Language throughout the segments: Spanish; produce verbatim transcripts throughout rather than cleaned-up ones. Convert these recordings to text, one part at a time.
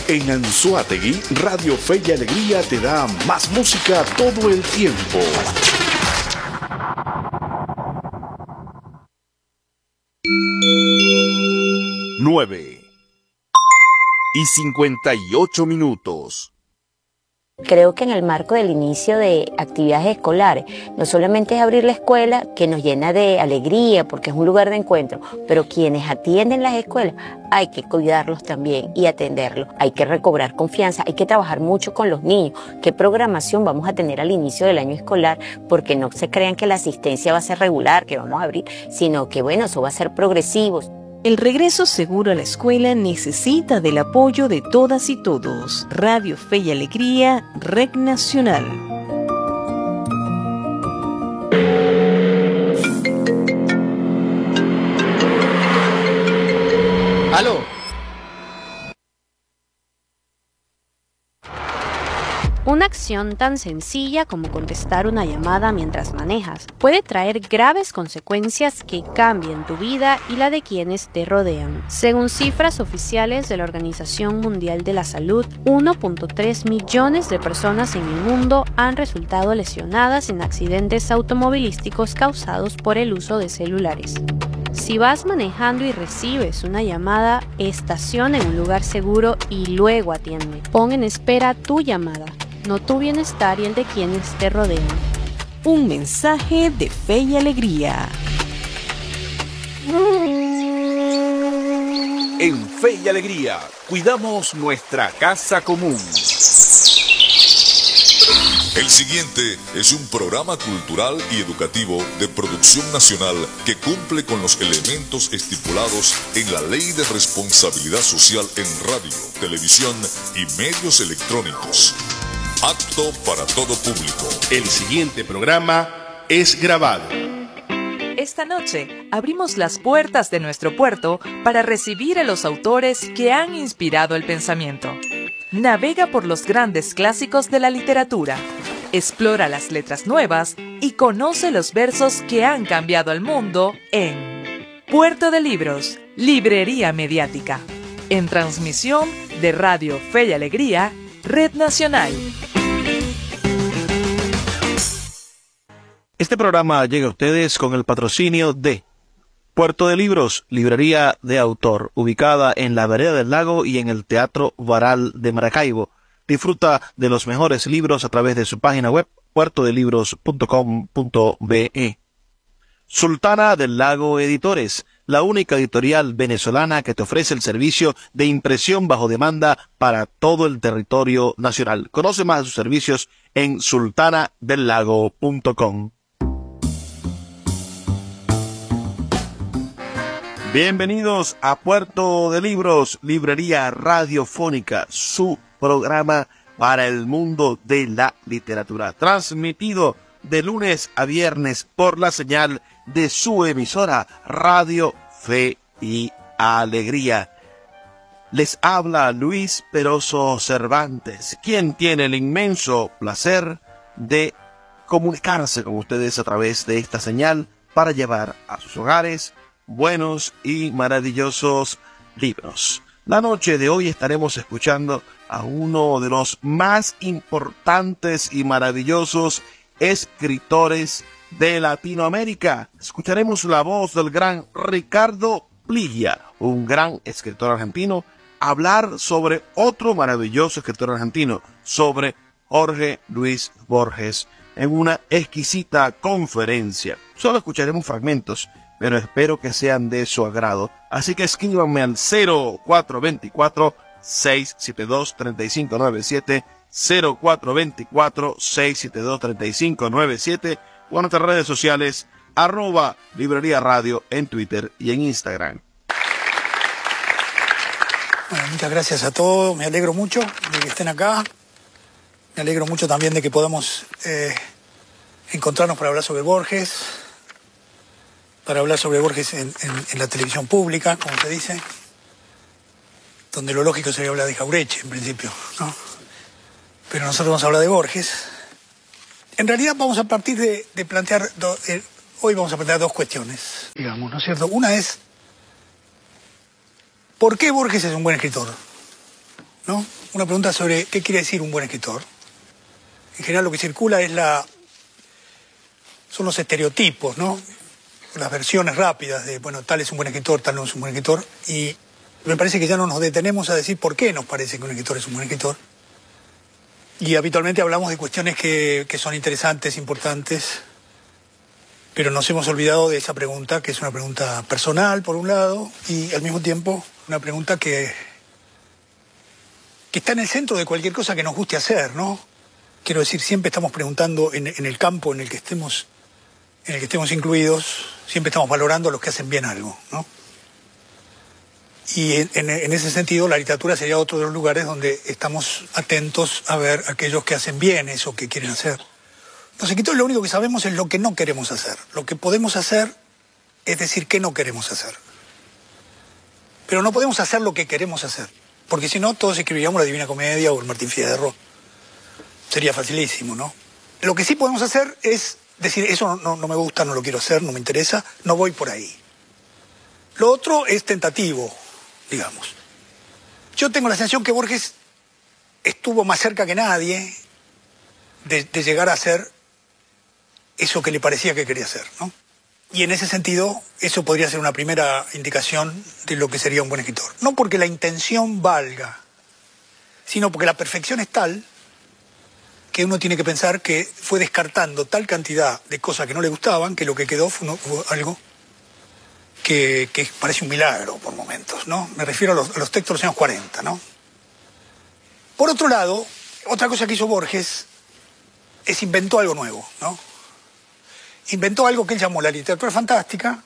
En Anzoátegui, Radio Fe y Alegría te da más música todo el tiempo. Nueve y cincuenta y ocho minutos. Creo que en el marco del inicio de actividades escolares, no solamente es abrir la escuela, que nos llena de alegría porque es un lugar de encuentro, pero quienes atienden las escuelas hay que cuidarlos también y atenderlos. Hay que recobrar confianza, hay que trabajar mucho con los niños. ¿Qué programación vamos a tener al inicio del año escolar? Porque no se crean que la asistencia va a ser regular, que vamos a abrir, sino que bueno, eso va a ser progresivo. El regreso seguro a la escuela necesita del apoyo de todas y todos. Radio Fe y Alegría, Red Nacional. ¡Aló! Una acción tan sencilla como contestar una llamada mientras manejas puede traer graves consecuencias que cambien tu vida y la de quienes te rodean. Según cifras oficiales de la Organización Mundial de la Salud, uno punto tres millones de personas en el mundo han resultado lesionadas en accidentes automovilísticos causados por el uso de celulares. Si vas manejando y recibes una llamada, estaciona en un lugar seguro y luego atiende. Pon en espera tu llamada, no tu bienestar y el de quienes te rodean. Un mensaje de Fe y Alegría. En Fe y Alegría, cuidamos nuestra casa común. El siguiente es un programa cultural y educativo de producción nacional que cumple con los elementos estipulados en la Ley de Responsabilidad Social en radio, televisión y medios electrónicos. Apto para todo público. El siguiente programa es grabado. Esta noche abrimos las puertas de nuestro puerto para recibir a los autores que han inspirado el pensamiento. Navega por los grandes clásicos de la literatura, explora las letras nuevas y conoce los versos que han cambiado el mundo en Puerto de Libros, Librería Mediática, en transmisión de Radio Fe y Alegría, Red Nacional. Este programa llega a ustedes con el patrocinio de Puerto de Libros, librería de autor, ubicada en la Vereda del Lago y en el Teatro Varal de Maracaibo. Disfruta de los mejores libros a través de su página web, puerto de libros punto com punto be. Sultana del Lago Editores, la única editorial venezolana que te ofrece el servicio de impresión bajo demanda para todo el territorio nacional. Conoce más de sus servicios en sultana del lago punto com. Bienvenidos a Puerto de Libros, librería radiofónica, su programa para el mundo de la literatura, transmitido de lunes a viernes por la señal de su emisora Radio Fe y Alegría. Les habla Luis Peroso Cervantes, quien tiene el inmenso placer de comunicarse con ustedes a través de esta señal para llevar a sus hogares buenos y maravillosos libros. La noche de hoy estaremos escuchando a uno de los más importantes y maravillosos escritores de Latinoamérica. Escucharemos la voz del gran Ricardo Pligia, un gran escritor argentino, hablar sobre otro maravilloso escritor argentino, sobre Jorge Luis Borges, en una exquisita conferencia. Solo escucharemos fragmentos, pero espero que sean de su agrado. Así que escríbanme al cero cuatro dos cuatro, seis siete dos, tres cinco nueve siete, cero cuatro dos cuatro, seis siete dos, tres cinco nueve siete o en nuestras redes sociales, arroba Librería Radio en Twitter y en Instagram. Bueno, muchas gracias a todos, me alegro mucho de que estén acá, me alegro mucho también de que podamos eh, encontrarnos para hablar sobre Borges, para hablar sobre Borges en, en, en la televisión pública, como se dice, donde lo lógico sería hablar de Jauretche, en principio, ¿no? Pero nosotros vamos a hablar de Borges. En realidad vamos a partir de, de plantear, do, eh, hoy vamos a plantear dos cuestiones, digamos, ¿no es cierto? Una es, ¿por qué Borges es un buen escritor? ¿No? una pregunta sobre qué quiere decir un buen escritor. En general lo que circula es la, son los estereotipos, ¿no? Las versiones rápidas de, bueno, tal es un buen escritor, tal no es un buen escritor. Y me parece que ya no nos detenemos a decir por qué nos parece que un escritor es un buen escritor. Y habitualmente hablamos de cuestiones que, que son interesantes, importantes, pero nos hemos olvidado de esa pregunta, que es una pregunta personal, por un lado, y al mismo tiempo una pregunta que, que está en el centro de cualquier cosa que nos guste hacer, ¿no? Quiero decir, siempre estamos preguntando en, en el campo en el que estemos, en el que estemos incluidos, siempre estamos valorando a los que hacen bien algo, ¿no? Y en, en, en ese sentido la literatura sería otro de los lugares donde estamos atentos a ver a aquellos que hacen bien eso que quieren hacer. Los escritores lo único que sabemos es lo que no queremos hacer. Lo que podemos hacer es decir qué no queremos hacer. Pero no podemos hacer lo que queremos hacer, porque si no todos escribiríamos la Divina Comedia o el Martín Fierro. Sería facilísimo, ¿no? Lo que sí podemos hacer es decir, eso no, no, no me gusta, no lo quiero hacer, no me interesa, no voy por ahí. Lo otro es tentativo, digamos. Yo tengo la sensación que Borges estuvo más cerca que nadie de, de llegar a hacer eso que le parecía que quería hacer, ¿no? Y en ese sentido, eso podría ser una primera indicación de lo que sería un buen escritor. No porque la intención valga, sino porque la perfección es tal que uno tiene que pensar que fue descartando tal cantidad de cosas que no le gustaban, que lo que quedó fue, uno, fue algo que, que parece un milagro por momentos, ¿no? Me refiero a los, a los textos de los años cuarenta, ¿no? Por otro lado, otra cosa que hizo Borges es inventó algo nuevo, ¿no? Inventó algo que él llamó la literatura fantástica,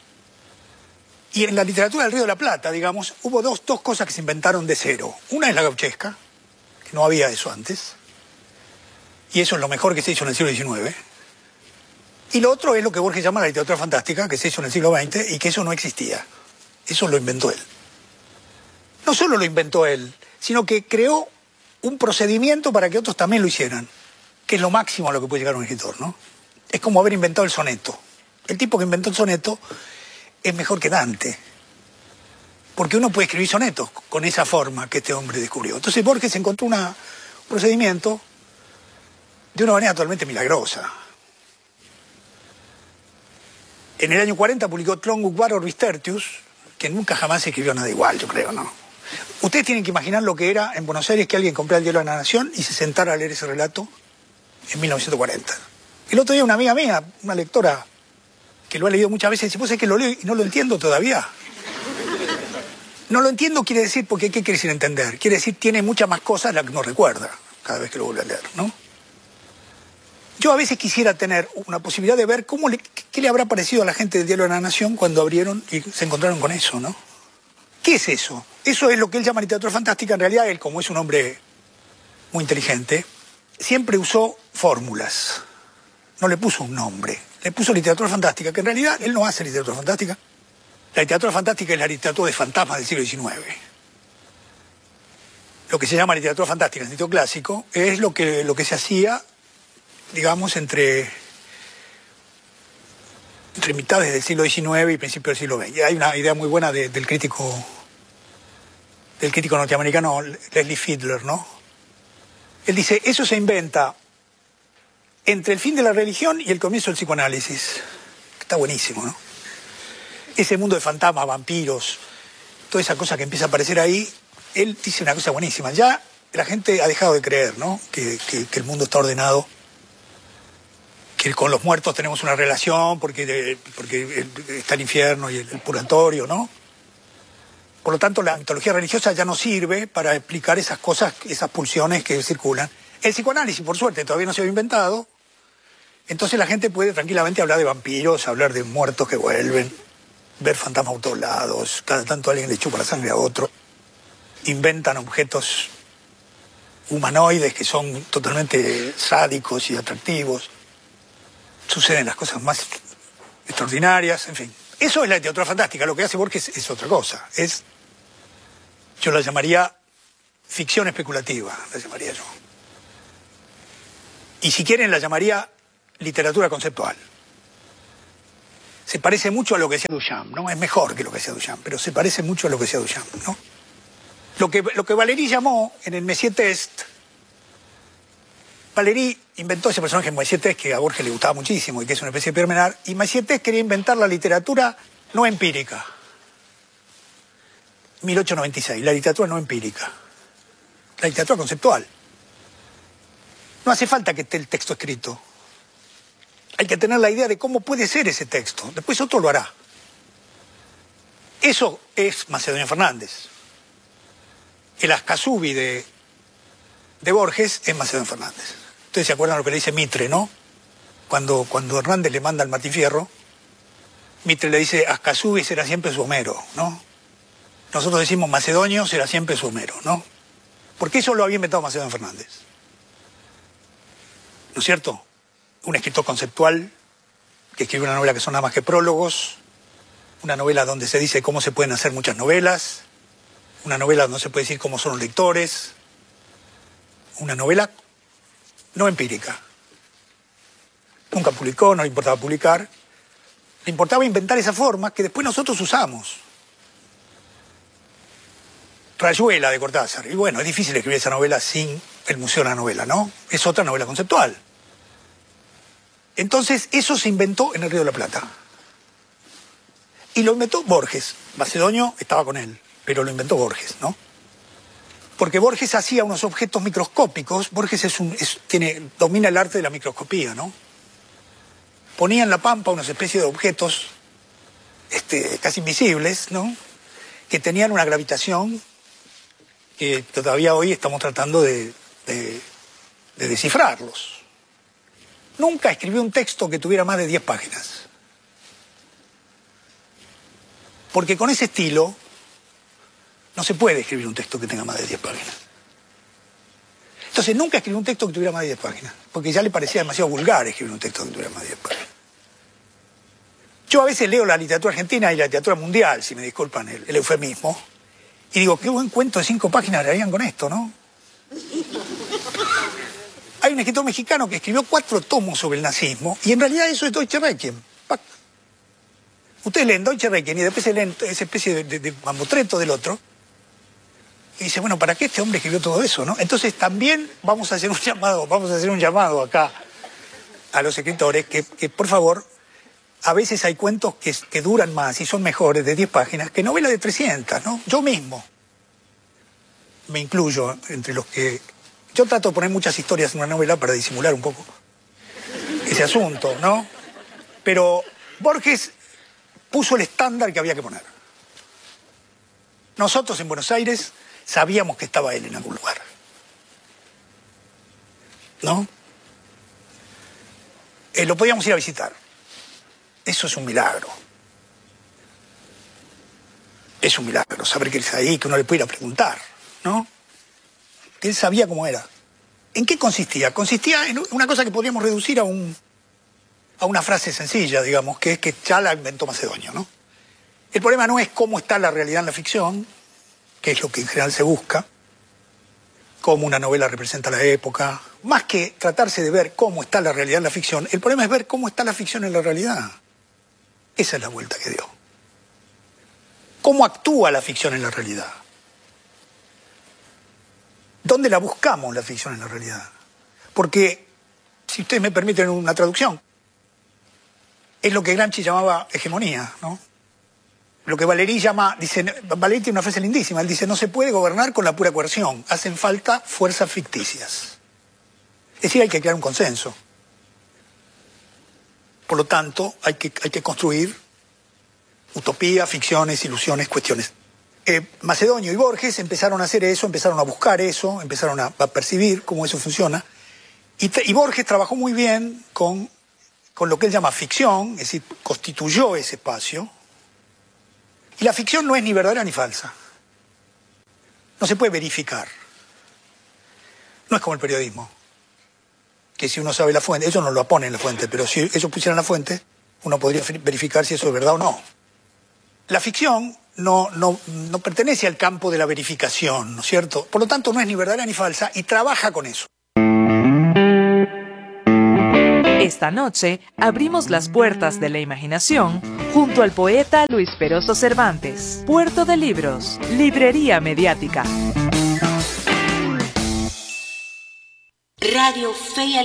y en la literatura del Río de la Plata, digamos, hubo dos, dos cosas que se inventaron de cero. Una es la gauchesca, que no había eso antes, y eso es lo mejor que se hizo en el siglo diecinueve. Y lo otro es lo que Borges llama la literatura fantástica, que se hizo en el siglo veinte, y que eso no existía. Eso lo inventó él. No solo lo inventó él, sino que creó un procedimiento para que otros también lo hicieran, que es lo máximo a lo que puede llegar un escritor, ¿no? Es como haber inventado el soneto. El tipo que inventó el soneto es mejor que Dante, porque uno puede escribir sonetos con esa forma que este hombre descubrió. Entonces Borges encontró una, un procedimiento de una manera totalmente milagrosa. En el año cuarenta publicó Tlön War Orbis Tertius, que nunca jamás escribió nada igual, yo creo, ¿no? Ustedes tienen que imaginar lo que era en Buenos Aires que alguien comprara el Diario de la Nación y se sentara a leer ese relato en mil novecientos cuarenta. El otro día una amiga mía, una lectora que lo ha leído muchas veces, dice, ¿vos sabés que lo leo y no lo entiendo todavía? No lo entiendo quiere decir, porque ¿qué quiere decir entender? Quiere decir tiene muchas más cosas las que no recuerda cada vez que lo vuelve a leer, ¿no? Yo a veces quisiera tener una posibilidad de ver cómo le, qué le habrá parecido a la gente del Diario de la Nación cuando abrieron y se encontraron con eso, ¿no? ¿Qué es eso? Eso es lo que él llama literatura fantástica. En realidad, él, como es un hombre muy inteligente, siempre usó fórmulas. No le puso un nombre. Le puso literatura fantástica, que en realidad él no hace literatura fantástica. La literatura fantástica es la literatura de fantasmas del siglo diecinueve. Lo que se llama literatura fantástica en el sentido clásico es lo que, lo que se hacía, digamos, entre, entre mitades del siglo diecinueve y principios del siglo veinte. Hay una idea muy buena de, del crítico del crítico norteamericano Leslie Fiedler, ¿no? Él dice, eso se inventa entre el fin de la religión y el comienzo del psicoanálisis. Está buenísimo, ¿no? Ese mundo de fantasmas, vampiros, toda esa cosa que empieza a aparecer ahí, él dice una cosa buenísima. Ya la gente ha dejado de creer, ¿no? Que, que, que el mundo está ordenado, que con los muertos tenemos una relación porque, porque está el infierno y el, el purgatorio, ¿no? Por lo tanto, la mitología religiosa ya no sirve para explicar esas cosas, esas pulsiones que circulan. El psicoanálisis, por suerte, todavía no se había inventado. Entonces la gente puede tranquilamente hablar de vampiros, hablar de muertos que vuelven, ver fantasmas por todos lados, cada tanto alguien le chupa la sangre a otro. Inventan objetos humanoides que son totalmente sádicos y atractivos. Suceden las cosas más extraordinarias, en fin. Eso es la literatura fantástica. Lo que hace Borges es, es otra cosa. Es, yo la llamaría ficción especulativa, la llamaría yo. Y si quieren, la llamaría literatura conceptual. Se parece mucho a lo que decía Duchamp, ¿no? Es mejor que lo que decía Duchamp, pero se parece mucho a lo que decía Duchamp, ¿no? Lo que, lo que Valéry llamó en el Messier Test, Valéry inventó ese personaje Messier Test que a Borges le gustaba muchísimo y que es una especie de Pierre Menard, y Messier Test quería inventar la literatura no empírica. mil ochocientos noventa y seis, la literatura no empírica, la literatura conceptual. No hace falta que esté el texto escrito. Hay que tener la idea de cómo puede ser ese texto. Después otro lo hará. Eso es Macedonio Fernández. El Ascasubi de, de Borges es Macedonio Fernández. Ustedes se acuerdan lo que le dice Mitre, ¿no? Cuando, cuando Hernández le manda el Martín Fierro, Mitre le dice, Ascasubi será siempre su Homero, ¿no? Nosotros decimos Macedonio será siempre su Homero, ¿no? Porque eso lo había inventado Macedonio Fernández. ¿No es cierto? Un escritor conceptual que escribe una novela que son nada más que prólogos, una novela donde se dice cómo se pueden hacer muchas novelas, una novela donde se puede decir cómo son los lectores, una novela no empírica. Nunca publicó, no le importaba publicar, le importaba inventar esa forma que después nosotros usamos. Rayuela de Cortázar, y bueno, es difícil escribir esa novela sin el Museo de la Novela, ¿no? Es otra novela conceptual. Entonces, eso se inventó en el Río de la Plata. Y lo inventó Borges. Macedonio estaba con él, pero lo inventó Borges, ¿no? Porque Borges hacía unos objetos microscópicos. Borges es un, es, tiene, domina el arte de la microscopía, ¿no? Ponía en la pampa unas especies de objetos este, casi invisibles, ¿no? Que tenían una gravitación que todavía hoy estamos tratando de, de, de descifrarlos. Nunca escribió un texto que tuviera más de diez páginas. Porque con ese estilo no se puede escribir un texto que tenga más de diez páginas. Entonces nunca escribió un texto que tuviera más de diez páginas, porque ya le parecía demasiado vulgar escribir un texto que tuviera más de diez páginas. Yo a veces leo la literatura argentina y la literatura mundial, si me disculpan el, el eufemismo, y digo, qué buen cuento de cinco páginas le harían con esto, ¿no? Hay un escritor mexicano que escribió cuatro tomos sobre el nazismo, y en realidad eso es Deutsche Requiem. Ustedes leen Deutsche Requiem y después se leen esa especie de, de, de mamotreto del otro, y dice, bueno, ¿para qué este hombre escribió todo eso, no? Entonces también vamos a hacer un llamado, vamos a hacer un llamado acá a los escritores, que, que por favor, a veces hay cuentos que, que duran más y son mejores de diez páginas que novelas de trescientas, ¿no? Yo mismo me incluyo entre los que... Yo trato de poner muchas historias en una novela para disimular un poco ese asunto, ¿no? Pero Borges puso el estándar que había que poner. Nosotros en Buenos Aires sabíamos que estaba él en algún lugar, ¿no? Eh, lo podíamos ir a visitar. Eso es un milagro. Es un milagro saber que él está ahí, que uno le puede ir a preguntar, ¿no? Que él sabía cómo era. ¿En qué consistía? Consistía en una cosa que podríamos reducir a, un, a una frase sencilla, digamos, que es que ya la inventó Macedonio, ¿no? El problema no es cómo está la realidad en la ficción, que es lo que en general se busca, cómo una novela representa la época. Más que tratarse de ver cómo está la realidad en la ficción, el problema es ver cómo está la ficción en la realidad. Esa es la vuelta que dio. ¿Cómo actúa la ficción en la realidad? ¿Dónde la buscamos la ficción en la realidad? Porque, si ustedes me permiten una traducción, es lo que Gramsci llamaba hegemonía, ¿no? Lo que Valéry llama, dice, Valéry tiene una frase lindísima, él dice, no se puede gobernar con la pura coerción, hacen falta fuerzas ficticias. Es decir, hay que crear un consenso. Por lo tanto, hay que, hay que construir utopías, ficciones, ilusiones, cuestiones. Eh, Macedonio y Borges empezaron a hacer eso, empezaron a buscar eso, empezaron a, a percibir cómo eso funciona. Y, y Borges trabajó muy bien con, con lo que él llama ficción, es decir, constituyó ese espacio. Y la ficción no es ni verdadera ni falsa. No se puede verificar. No es como el periodismo, que si uno sabe la fuente, ellos no lo ponen en la fuente, pero si ellos pusieran la fuente, uno podría verificar si eso es verdad o no. La ficción no, no, no pertenece al campo de la verificación, ¿no es cierto? Por lo tanto, no es ni verdadera ni falsa y trabaja con eso. Esta noche abrimos las puertas de la imaginación junto al poeta Luis Peroso Cervantes. Puerto de Libros, librería mediática. Radio Fe y